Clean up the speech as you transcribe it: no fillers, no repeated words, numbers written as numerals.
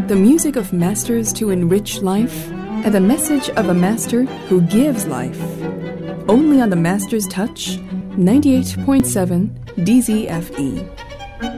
the music of masters to enrich life, and the message of a master who gives life. Only on the Master's Touch, 98.7 DZFE.